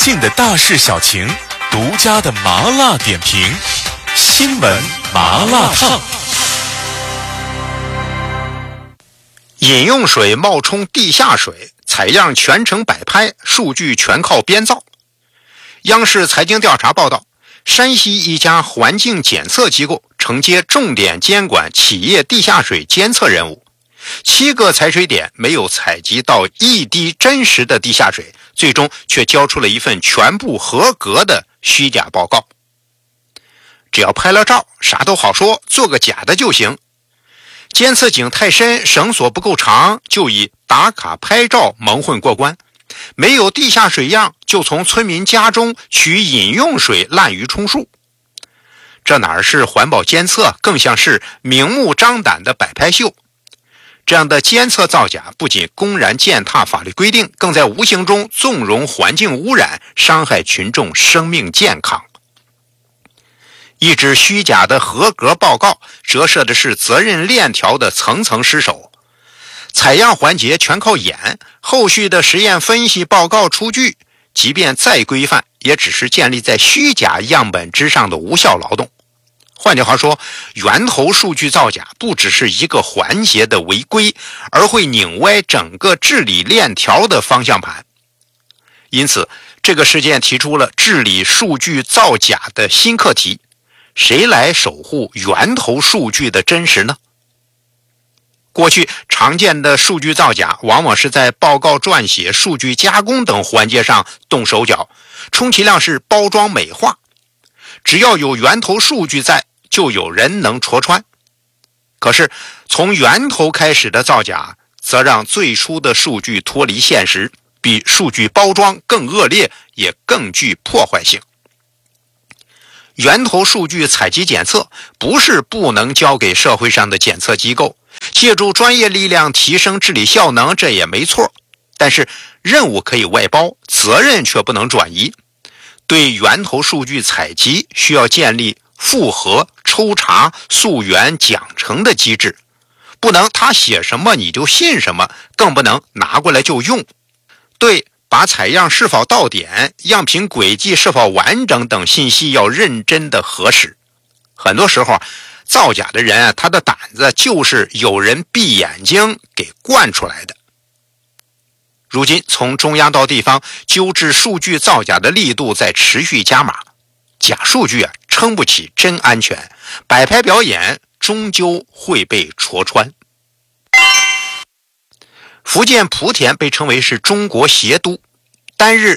境的大事小情，独家的麻辣点评，新闻麻辣烫。 饮用水冒充地下水，采样全程摆拍，数据全靠编造。央视财经调查报道，山西一家环境检测机构承接重点监管企业地下水监测任务，7个采水点没有采集到一滴真实的地下水，最终却交出了一份全部合格的虚假报告。只要拍了照，啥都好说，做个假的就行。监测井太深，绳索不够长，就以打卡拍照蒙混过关。没有地下水样，就从村民家中取饮用水滥竽充数。这哪是环保监测，更像是明目张胆的摆拍秀。这样的监测造假不仅公然践踏法律规定，更在无形中纵容环境污染，伤害群众生命健康。一纸虚假的合格报告折射的是责任链条的层层失守。采样环节全靠演，后续的实验分析报告出具，即便再规范，也只是建立在虚假样本之上的无效劳动。换句话说，源头数据造假不只是一个环节的违规，而会拧歪整个治理链条的方向盘。因此，这个事件提出了治理数据造假的新课题：谁来守护源头数据的真实呢？过去常见的数据造假往往是在报告撰写、数据加工等环节上动手脚，充其量是包装美化。只要有源头数据在，就有人能戳穿。可是从源头开始的造假，则让最初的数据脱离现实，比数据包装更恶劣，也更具破坏性。源头数据采集检测不是不能交给社会上的检测机构，借助专业力量提升治理效能，这也没错。但是任务可以外包，责任却不能转移。对源头数据采集需要建立复核、抽查、溯源、奖惩的机制，不能他写什么你就信什么，更不能拿过来就用。对把采样是否到点、样品轨迹是否完整等信息要认真的核实。很多时候造假的人他的胆子就是有人闭眼睛给惯出来的。如今从中央到地方，纠治数据造假的力度在持续加码。假数据撑不起真安全，摆拍表演终究会被戳穿。福建莆田被称为是中国鞋都，单日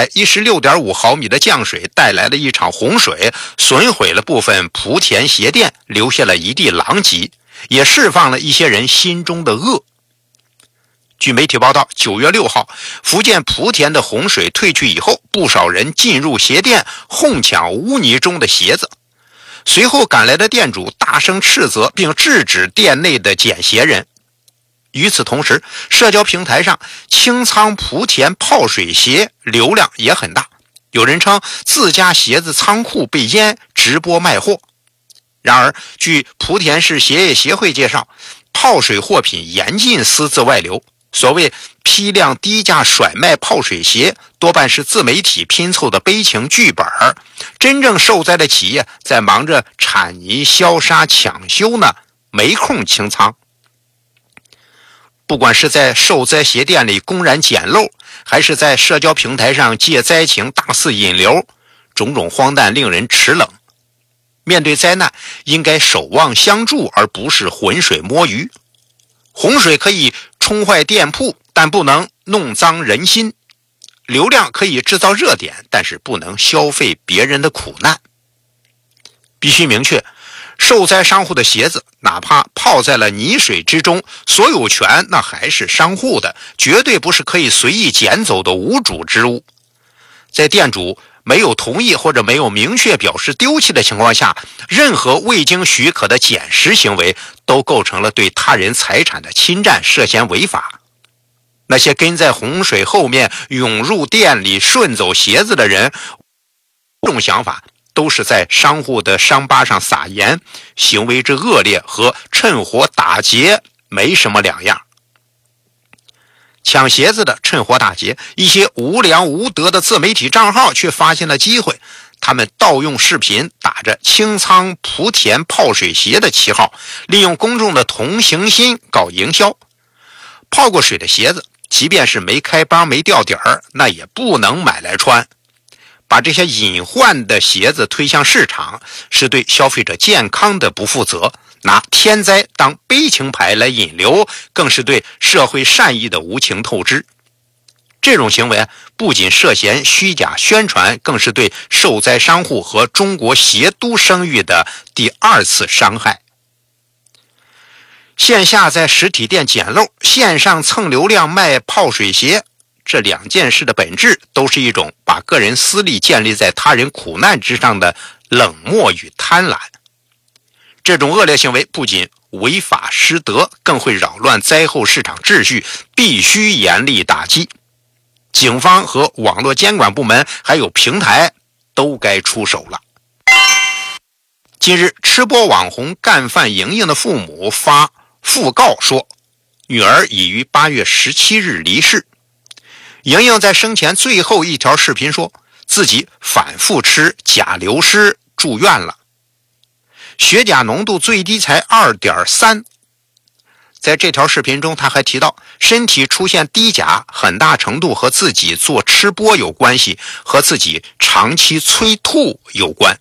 416.5毫米的降水带来了一场洪水，损毁了部分莆田鞋店，留下了一地狼藉，也释放了一些人心中的恶。据媒体报道，9月6号，福建莆田的洪水退去以后，不少人进入鞋店哄抢污泥中的鞋子。随后赶来的店主大声斥责并制止店内的捡鞋人。与此同时，社交平台上清仓莆田泡水鞋流量也很大，有人称自家鞋子仓库被淹，直播卖货。然而据莆田市鞋业协会介绍，泡水货品严禁私自外流，所谓批量低价甩卖泡水鞋，多半是自媒体拼凑的悲情剧本，真正受灾的企业在忙着铲泥、消杀、抢修呢，没空清仓。不管是在受灾鞋店里公然捡漏，还是在社交平台上借灾情大肆引流，种种荒诞令人齿冷。面对灾难，应该守望相助，而不是浑水摸鱼。洪水可以冲坏店铺，但不能弄脏人心。流量可以制造热点，但是不能消费别人的苦难。必须明确，受灾商户的鞋子哪怕泡在了泥水之中，所有权那还是商户的，绝对不是可以随意捡走的无主之物。在店主没有同意或者没有明确表示丢弃的情况下，任何未经许可的捡拾行为都构成了对他人财产的侵占，涉嫌违法。那些跟在洪水后面涌入店里顺走鞋子的人，这种想法都是在商户的伤疤上撒盐，行为之恶劣和趁火打劫没什么两样。 抢鞋子的趁火打劫，一些无良无德的自媒体账号却发现了机会，他们盗用视频，打着清仓莆田泡水鞋的旗号，利用公众的同情心搞营销。泡过水的鞋子，即便是没开帮没掉底儿，那也不能买来穿。把这些隐患的鞋子推向市场，是对消费者健康的不负责，拿天灾当悲情牌来引流，更是对社会善意的无情透支。这种行为不仅涉嫌虚假宣传，更是对受灾商户和中国鞋都声誉的第二次伤害。线下在实体店捡漏，线上蹭流量卖泡水鞋，这两件事的本质都是一种把个人私利建立在他人苦难之上的冷漠与贪婪。这种恶劣行为不仅违法失德，更会扰乱灾后市场秩序，必须严厉打击。警方和网络监管部门还有平台都该出手了。近日，吃播网红干饭莹莹的父母发讣告说，女儿已于8月17日离世。莹莹在生前最后一条视频说，自己反复吃钾流失住院了，血钾浓度最低才 2.3。 在这条视频中，他还提到身体出现低钾很大程度和自己做吃播有关系，和自己长期催吐有关。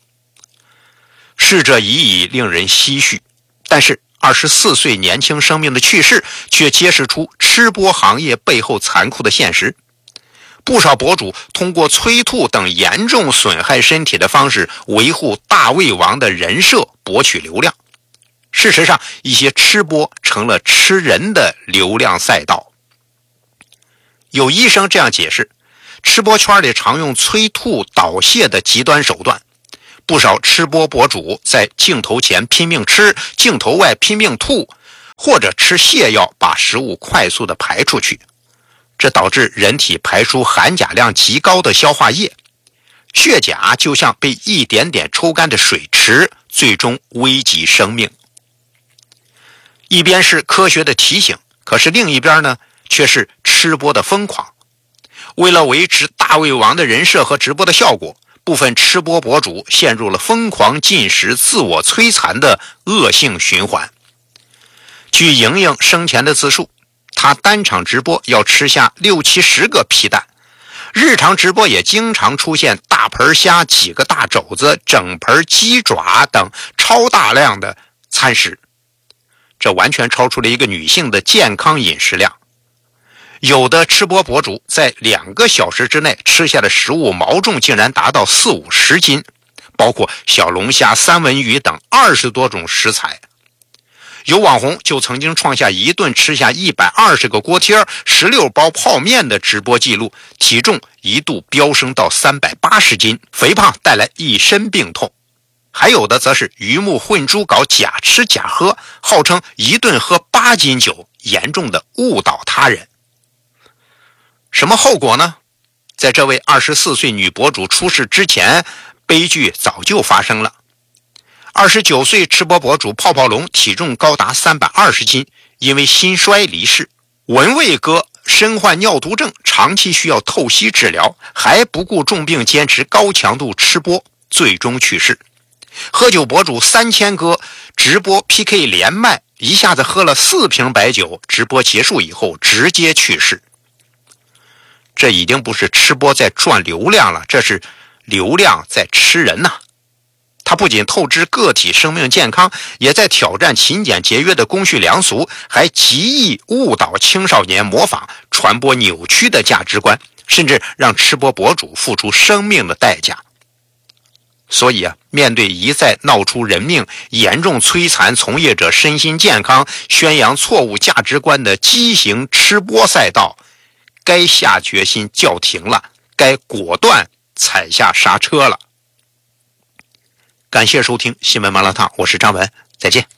逝者已矣，令人唏嘘，但是24岁年轻生命的去世却揭示出吃播行业背后残酷的现实。不少博主通过催吐等严重损害身体的方式维护大胃王的人设，博取流量。事实上，一些吃播成了吃人的流量赛道。有医生这样解释，吃播圈里常用催吐导泻的极端手段，不少吃播博主在镜头前拼命吃，镜头外拼命吐，或者吃泻药把食物快速地排出去，这导致人体排出含钾量极高的消化液，血钾就像被一点点抽干的水池，最终危及生命。一边是科学的提醒，可是另一边呢，却是吃播的疯狂。为了维持大胃王的人设和直播的效果，部分吃播博主陷入了疯狂进食、自我摧残的恶性循环。据莹莹生前的自述，她单场直播要吃下60-70个皮蛋，日常直播也经常出现大盆虾、几个大肘子、整盆鸡爪等超大量的餐食，这完全超出了一个女性的健康饮食量。有的吃播博主在2个小时之内吃下的食物毛重竟然达到40-50斤，包括小龙虾、三文鱼等20多种食材。有网红就曾经创下一顿吃下120个锅贴、16包泡面的直播记录，体重一度飙升到380斤，肥胖带来一身病痛。还有的则是鱼目混珠搞假吃假喝，号称一顿喝8斤酒，严重的误导他人。什么后果呢？在这位24岁女博主出事之前，悲剧早就发生了。29岁吃播博主泡泡龙体重高达320斤，因为心衰离世。文卫哥身患尿毒症，长期需要透析治疗，还不顾重病坚持高强度吃播，最终去世。喝酒博主3000哥直播 PK 连麦，一下子喝了4瓶白酒，直播结束以后直接去世。这已经不是吃播在赚流量了，这是流量在吃人呐！他不仅透支个体生命健康，也在挑战勤俭节约的公序良俗，还极易误导青少年模仿，传播扭曲的价值观，甚至让吃播博主付出生命的代价。所以面对一再闹出人命、严重摧残从业者身心健康、宣扬错误价值观的畸形吃播赛道，该下决心叫停了，该果断踩下刹车了。感谢收听新闻麻辣烫，我是张文，再见。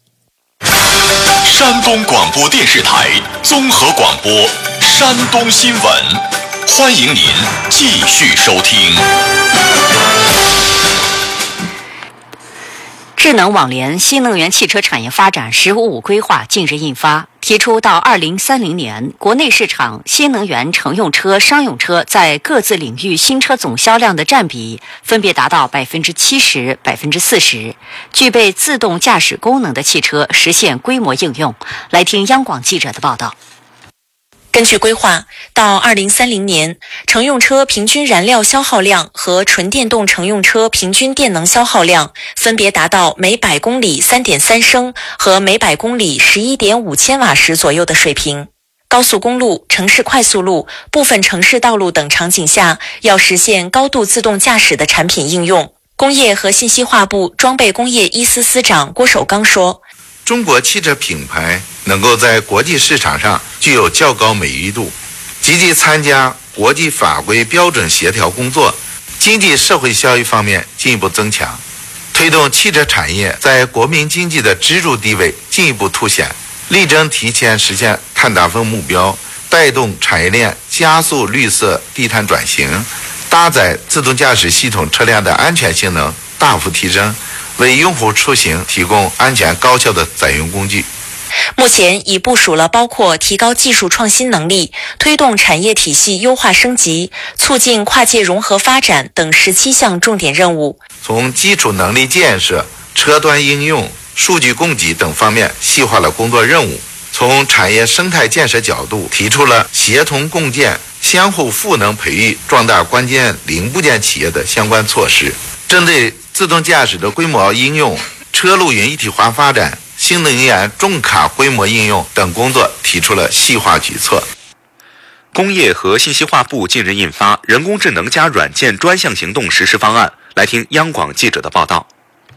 山东广播电视台综合广播山东新闻，欢迎您继续收听。 智能网联新能源汽车产业发展“十五五”规划近日印发，提提出到2030年，国内市场新能源乘用车、商用车在各自领域新车总销量的占比分别达到70%、40%，具备自动驾驶功能的汽车实现规模应用。来听央广记者的报道。 根据规划，到2030年，乘用车平均燃料消耗量和纯电动乘用车平均电能消耗量分别达到每100公里3.3升和每100公里11.5千瓦时左右的水平。高速公路、城市快速路、部分城市道路等场景下，要实现高度自动驾驶的产品应用。工业和信息化部装备工业一司司长郭守刚说， 中国汽车品牌能够在国际市场上具有较高美誉度，积极参加国际法规标准协调工作，经济社会效益方面进一步增强，推动汽车产业在国民经济的支柱地位进一步凸显，力争提前实现碳达峰目标，带动产业链加速绿色低碳转型，搭载自动驾驶系统车辆的安全性能大幅提升，为用户出行提供安全高效的载用工具。 目前已部署了包括提高技术创新能力、推动产业体系优化升级、促进跨界融合发展等17项重点任务。 从基础能力建设、车端应用、数据供给等方面细化了工作任务。从产业生态建设角度，提出了协同共建、相互赋能培育壮大关键零部件企业的相关措施。针对自动驾驶的规模应用、车路云一体化发展、新能源重卡规模应用等工作提出了细化举措。 工业和信息化部近日印发《人工智能加软件专项行动实施方案》，来听央广记者的报道。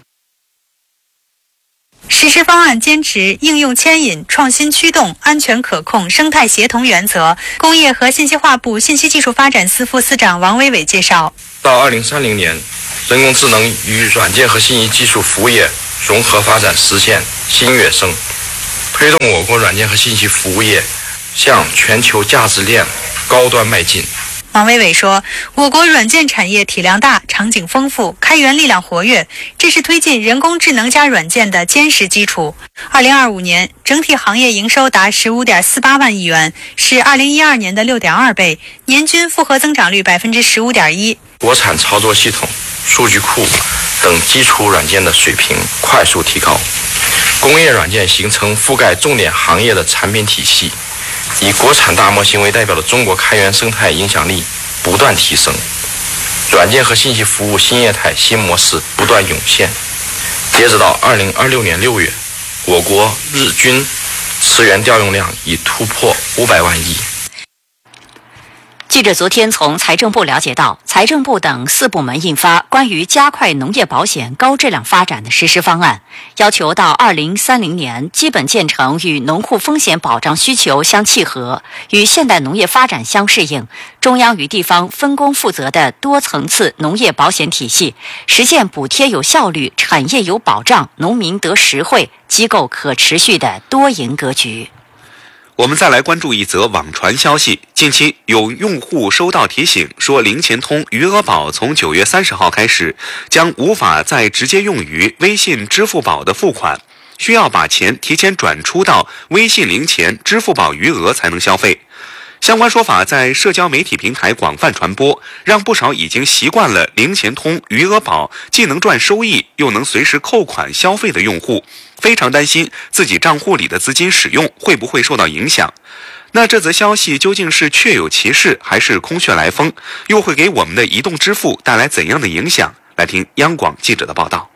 实施方案坚持应用牵引、创新驱动、安全可控、生态协同原则。工业和信息化部信息技术发展司副司长王伟伟介绍， 到2030年，人工智能与软件和信息技术服务业融合发展实现新跃升，推动我国软件和信息服务业向全球价值链高端迈进。 王伟伟说，我国软件产业体量大、场景丰富、开源力量活跃，这是推进人工智能加软件的坚实基础。2025年，整体行业营收达15.48万亿元，是2012年的6.2倍，年均复合增长率15.1%。 国产操作系统、数据库等基础软件的水平快速提高，工业软件形成覆盖重点行业的产品体系，以国产大模型为代表的中国开源生态影响力不断提升，软件和信息服务新业态新模式不断涌现。截止到2026年6月，我国日均词源调用量已突破500万亿。 记者昨天从财政部了解到，财政部等4部门印发关于加快农业保险高质量发展的实施方案，要求到2030年基本建成与农户风险保障需求相契合、与现代农业发展相适应、中央与地方分工负责的多层次农业保险体系，实现补贴有效率、产业有保障、农民得实惠、机构可持续的多赢格局。 我们再来关注一则网传消息，近期有用户收到提醒，说零钱通余额宝从9月30号开始，将无法再直接用于微信、支付宝的付款，需要把钱提前转出到微信零钱、支付宝余额才能消费。相关说法在社交媒体平台广泛传播，让不少已经习惯了零钱通余额宝既能赚收益又能随时扣款消费的用户非常担心自己账户里的资金使用会不会受到影响。那这则消息究竟是确有其事还是空穴来风，又会给我们的移动支付带来怎样的影响？来听央广记者的报道。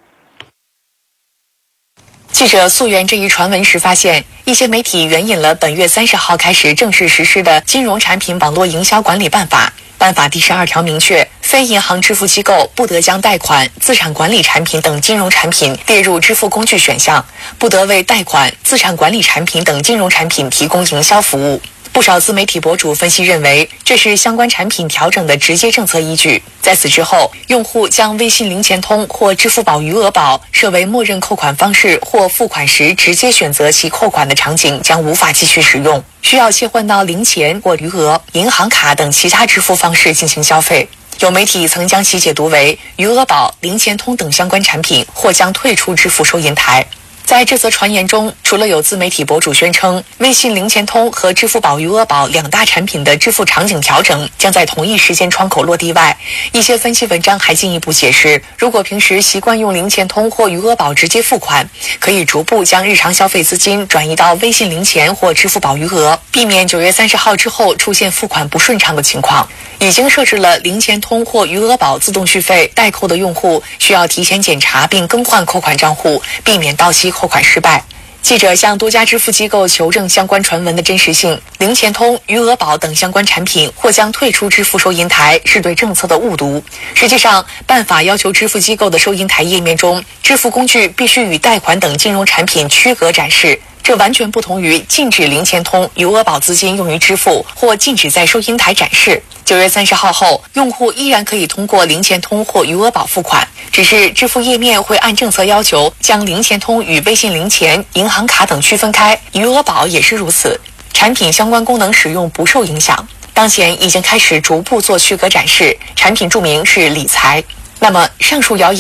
记者溯源这一传闻时发现，一些媒体援引了本月30号开始正式实施的《金融产品网络营销管理办法》。办法第12条明确，非银行支付机构不得将贷款、资产管理产品等金融产品列入支付工具选项，不得为贷款、资产管理产品等金融产品提供营销服务。不少自媒体博主分析认为，这是相关产品调整的直接政策依据。在此之后，用户将微信零钱通或支付宝余额宝设为默认扣款方式或付款时直接选择其扣款的场景将无法继续使用，需要切换到零钱或余额、银行卡等其他支付方式进行消费。有媒体曾将其解读为余额宝、零钱通等相关产品或将退出支付收银台。 在这则传言中，除了有自媒体博主宣称微信零钱通和支付宝余额宝两大产品的支付场景调整将在同一时间窗口落地外，一些分析文章还进一步解释，如果平时习惯用零钱通或余额宝直接付款，可以逐步将日常消费资金转移到微信零钱或支付宝余额，避免9月30号之后出现付款不顺畅的情况。已经设置了零钱通或余额宝自动续费代扣的用户，需要提前检查并更换扣款账户，避免到期扣款失败。记者向多家支付机构求证相关传闻的真实性，零钱通、余额宝等相关产品或将退出支付收银台是对政策的误读。实际上，办法要求支付机构的收银台页面中，支付工具必须与贷款等金融产品区隔展示。这完全不同于禁止零钱通、余额宝资金用于支付或禁止在收银台展示。9月30号后，用户依然可以通过零钱通或余额宝付款，只是支付页面会按政策要求将零钱通与微信零钱、银行卡等区分开，余额宝也是如此。产品相关功能使用不受影响。当前已经开始逐步做区隔展示，产品注明是理财。那么，上述谣言